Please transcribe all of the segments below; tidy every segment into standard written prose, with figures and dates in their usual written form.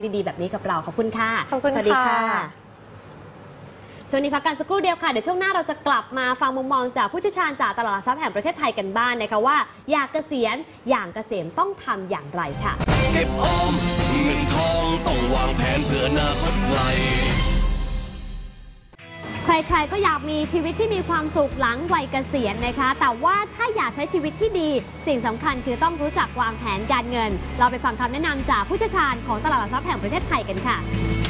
ดีๆแบบนี้กับเราขอบคุณค่ะขอบคุณค่ะสวัสดีค่ะช่วงนี้พักกันสักครู่เดียวค่ะเดี๋ยวช่วงหน้าเราจะกลับมาฟังมุมมองจากผู้เชี่ยวชาญจากตลาดหลักทรัพย์แห่งประเทศไทยกันบ้างนะคะว่าอยากเกษียณอย่างเกษมต้องทำอย่างไรค่ะเก็บออมเงินทองต้องวางแผนเพื่ออนาคตไกลใครๆก็อยากมีชีวิตที่มีความสุขหลังวัยเกษียณนะคะแต่ว่าถ้าอยากใช้ชีวิตที่ดีสิ่งสำคัญคือต้องรู้จักวางแผนการเงินเราไปฟังคำแนะนำจากผู้เชี่ยวชาญของตลาดหลักทรัพย์แห่งประเทศไทยกันค่ะ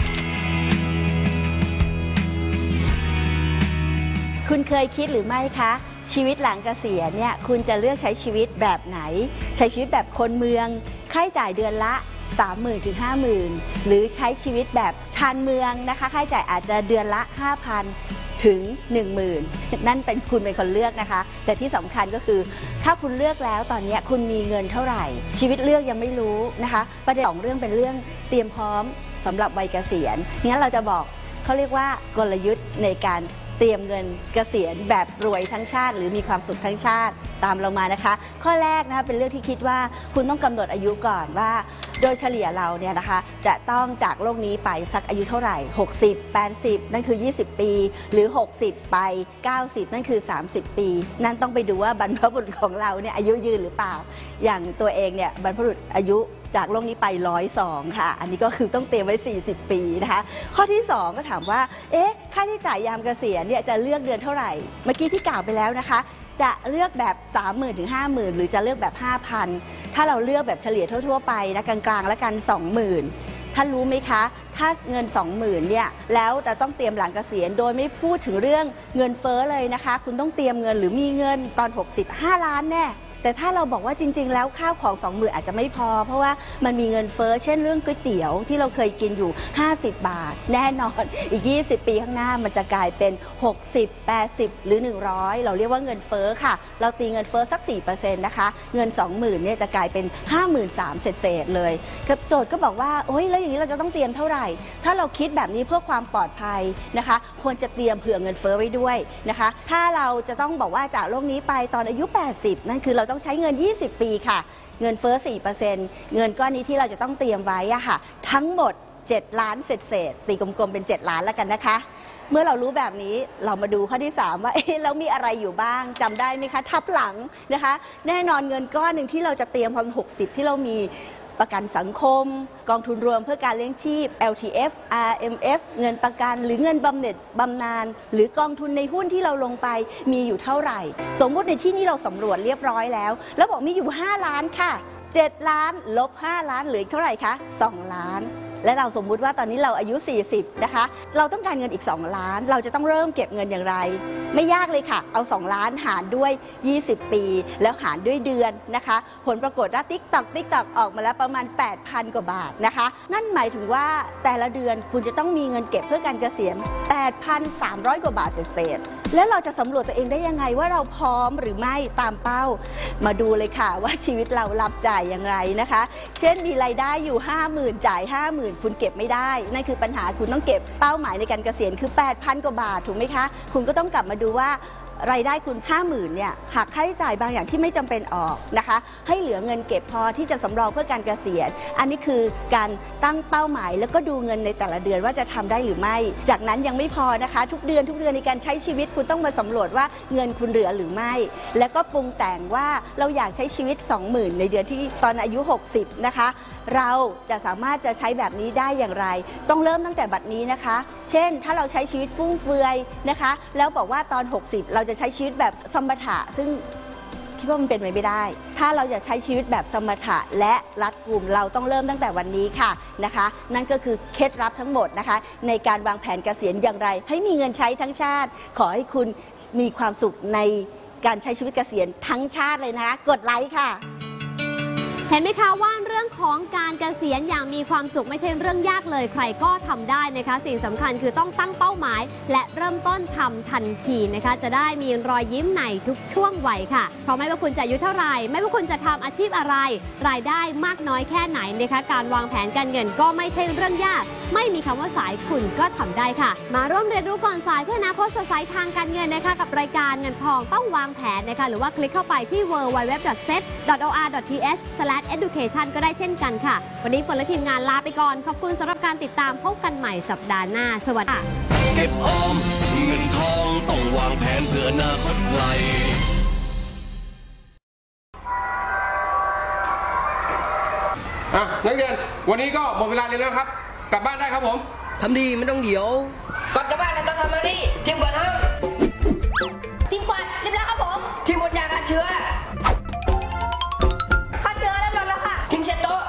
คุณเคยคิดหรือไม่คะชีวิตหลังเกษียณเนี่ยคุณจะเลือกใช้ชีวิตแบบไหนใช้ชีวิตแบบคนเมืองค่าใช้จ่ายเดือนละ 30,000 ถึง 50,000 หรือใช้ชีวิตแบบชานเมืองนะคะค่าใช้จ่ายอาจจะเดือนละ 5,000 ถึง 10,000 นั่นเป็นคุณเป็นคนเลือกนะคะแต่ที่สำคัญก็คือถ้าคุณเลือกแล้วตอนนี้คุณมีเงินเท่าไหร่ชีวิตเลือกยังไม่รู้นะคะประเด็น2เรื่องเป็นเรื่องเตรียมพร้อมสำหรับวัยเกษียณงั้นเราจะบอกเขาเรียกว่ากลยุทธ์ในการเตรียมเงินเกษียณแบบรวยทั้งชาติหรือมีความสุขทั้งชาติตามเรามานะคะข้อแรกนะคะเป็นเรื่องที่คิดว่าคุณต้องกำหนดอายุก่อนว่าโดยเฉลี่ยเราเนี่ยนะคะจะต้องจากโลกนี้ไปสักอายุเท่าไหร่60 80นั่นคือ20 ปีหรือ60ไป90นั่นคือ30 ปีนั่นต้องไปดูว่าบรรพบุรุษของเราเนี่ยอายุยืนหรือเปล่าอย่างตัวเองเนี่ยบรรพบุรุษอายุจากโลกนี้ไป102ค่ะอันนี้ก็คือต้องเตรียมไว้40 ปีนะคะข้อที่2ก็ถามว่าค่าใช้จ่ายยามเกษียณเนี่ยจะเลือกเดือนเท่าไหร่เมื่อกี้ที่กล่าวไปแล้วนะคะจะเลือกแบบ 30,000 ถึง 50,000 หรือจะเลือกแบบ 5,000 ถ้าเราเลือกแบบเฉลี่ยทั่วๆไปนะกลางๆแล้วกัน 20,000 ท่านรู้ไหมคะถ้าเงิน 20,000 เนี่ยแล้วจะต้องเตรียมหลังเกษียณโดยไม่พูดถึงเรื่องเงินเฟ้อเลยนะคะคุณต้องเตรียมเงินหรือมีเงินตอน65 ล้านแน่แต่ถ้าเราบอกว่าจริงๆแล้วข้าวของ 20,000 อาจจะไม่พอเพราะว่ามันมีเงินเฟ้อเช่นเรื่องก๋วยเตี๋ยวที่เราเคยกินอยู่50 บาทแน่นอนอีก20 ปีข้างหน้ามันจะกลายเป็น60 80หรือ100เราเรียกว่าเงินเฟ้อค่ะเราตีเงินเฟ้อสัก 4% นะคะเงิน 20,000 เนี่ยจะกลายเป็น 53,000 เศษๆเลยโจทย์ก็บอกว่าโอ้ยแล้วอย่างนี้เราจะต้องเตรียมเท่าไหร่ถ้าเราคิดแบบนี้เพื่อความปลอดภัยนะคะควรจะเตรียมเผื่อเงินเฟ้อไว้ด้วยนะคะถ้าเราจะต้องบอกว่าจากโลกนี้ไปตอนอายุ80นั่นคือเราต้องใช้เงิน20 ปีค่ะเงินเฟ้อ 4% เงินก้อนนี้ที่เราจะต้องเตรียมไว้อะค่ะทั้งหมด7 ล้านเศษตีกลมๆเป็น7 ล้านแล้วกันนะคะเมื่อเรารู้แบบนี้เรามาดูข้อที่3ว่าแล้วมีอะไรอยู่บ้างจำได้ไหมคะทับหลังนะคะแน่นอนเงินก้อนหนึ่งที่เราจะเตรียมพอ60ที่เรามีประกันสังคมกองทุนรวมเพื่อการเลี้ยงชีพ LTF RMF เงินประกันหรือเงินบำเหน็จบำนาญหรือกองทุนในหุ้นที่เราลงไปมีอยู่เท่าไหร่สมมุติในที่นี้เราสำรวจเรียบร้อยแล้วบอกมีอยู่5 ล้านค่ะ7 ล้านลบ5 ล้านเหลือเท่าไหร่คะ2 ล้านและเราสมมุติว่าตอนนี้เราอายุ40นะคะเราต้องการเงินอีก2 ล้านเราจะต้องเริ่มเก็บเงินอย่างไรไม่ยากเลยค่ะเอา2 ล้านหารด้วย20 ปีแล้วหารด้วยเดือนนะคะผลปรากฏว่าติ๊กตอกออกมาแล้วประมาณ 8,000 กว่าบาทนะคะนั่นหมายถึงว่าแต่ละเดือนคุณจะต้องมีเงินเก็บเพื่อการเกษียณ 8,300 กว่าบาทเศษแล้วเราจะสำรวจตัวเองได้ยังไงว่าเราพร้อมหรือไม่ตามเป้ามาดูเลยค่ะว่าชีวิตเรารับจ่ายอย่างไรนะคะเช่นมีรายได้อยู่ 50,000 จ่าย 50,000 คุณเก็บไม่ได้นั่นคือปัญหาคุณต้องเก็บเป้าหมายในการเกษียณคือ 8,000 กว่าบาทถูกไหมคะคุณก็ต้องกลับมาดูว่ารายได้คุณ 50,000 เนี่ยหักค่าใช้จ่ายบางอย่างที่ไม่จำเป็นออกนะคะให้เหลือเงินเก็บพอที่จะสำรองเพื่อการเกษียณอันนี้คือการตั้งเป้าหมายแล้วก็ดูเงินในแต่ละเดือนว่าจะทำได้หรือไม่จากนั้นยังไม่พอนะคะทุกเดือนในการใช้ชีวิตคุณต้องมาสำรวจว่าเงินคุณเหลือหรือไม่แล้วก็ปรุงแต่งว่าเราอยากใช้ชีวิต 20,000 ในเดือนที่ตอนอายุ60นะคะเราจะสามารถจะใช้แบบนี้ได้อย่างไรต้องเริ่มตั้งแต่บัดนี้นะคะเช่นถ้าเราใช้ชีวิตฟุ่มเฟือยนะคะแล้วบอกว่าตอน60เราจะใช้ชีวิตแบบสมถะซึ่งคิดว่ามันเป็นไปไม่ได้ถ้าเราจะใช้ชีวิตแบบสมถะและรัดกุมเราต้องเริ่มตั้งแต่วันนี้ค่ะนะคะนั่นก็คือเคล็ดลับทั้งหมดนะคะในการวางแผนเกษียณอย่างไรให้มีเงินใช้ทั้งชาติขอให้คุณมีความสุขในการใช้ชีวิตเกษียณทั้งชาติเลยนะคะกดไลค์ค่ะเห็นไหมคะว่าเรื่องของการเกษียณอย่างมีความสุขไม่ใช่เรื่องยากเลยใครก็ทำได้นะคะสิ่งสำคัญคือต้องตั้งเป้าหมายและเริ่มต้นทำทันทีนะคะจะได้มีรอยยิ้มในทุกช่วงวัยค่ะเพราะไม่ว่าคุณจะอายุเท่าไหร่ไม่ว่าคุณจะทำอาชีพอะไรรายได้มากน้อยแค่ไหนนะคะการวางแผนการเงินก็ไม่ใช่เรื่องยากไม่มีคำว่าสายคุณก็ทำได้ค่ะ มาร่วมเรียนรู้ก่อนสายเพื่ออนาคตสดใสทางการเงินนะคะกับรายการเงินทองต้องวางแผนนะคะหรือว่าคลิกเข้าไปที่ www.set.or.th/education ก็ได้เช่นกันค่ะวันนี้ฝนและทีมงานลาไปก่อนขอบคุณสำหรับการติดตามพบกันใหม่สัปดาห์หน้าสวัสดีค่ะเก็บออมเงินทองต้องวางแผนเพื่ออนาคตไกลนักเรียนวันนี้ก็หมดเวลาเรียนแล้วครับกลับบ้านได้ครับผมทำดีไม่ต้องเดี๋ยวก่อนกลับบ้านเราต้องทำหน้าที่ทีมกวาดห้องทีมกวาดเรียบร้อยครับผมทีมบดยาฆ่าเชื้อฆ่าเชื้อเรียบร้อยแล้วค่ะทีมเช็ดโต๊ะ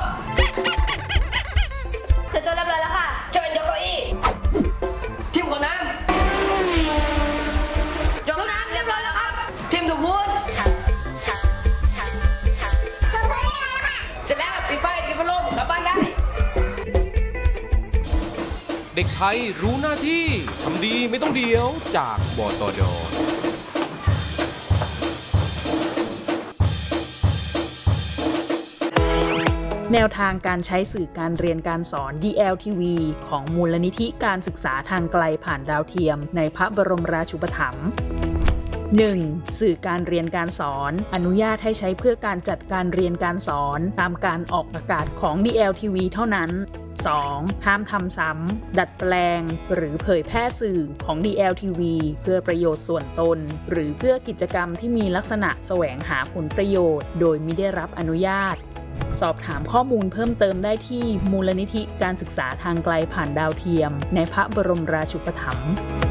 เสร็จตัวเรียบร้อยแล้วค่ะช่วยกันยกเก้าอี้ทีมขนน้ำจกน้ำเรียบร้อยแล้วครับทีมถูพื้นเสร็จแล้วปิดไฟปิดพัดลมกลับบ้านได้เด็กไทยรู้หน้าที่ทำดีไม่ต้องเดียวจากบตด. แนวทางการใช้สื่อการเรียนการสอน DLTV ของมูลนิธิการศึกษาทางไกลผ่านดาวเทียมในพระบรมราชูปถัมภ์ 1. สื่อการเรียนการสอนอนุญาตให้ใช้เพื่อการจัดการเรียนการสอนตามการออกอากาศของ DLTV เท่านั้น 2. ห้ามทำซ้ำดัดแปลงหรือเผยแพร่สื่อของ DLTV เพื่อประโยชน์ส่วนตนหรือเพื่อกิจกรรมที่มีลักษณะแสวงหาผลประโยชน์โดยมิได้รับอนุญาตสอบถามข้อมูลเพิ่มเติมได้ที่มูลนิธิการศึกษาทางไกลผ่านดาวเทียมในพระบรมราชูปถัมภ์